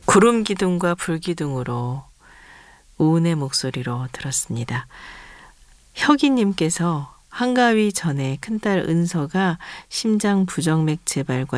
구름 기둥과 불 기둥으로 우은의 목소리로 들었습니다. 혁이님께서 한가위 전에 큰딸 은서가 심장 부정맥 재발과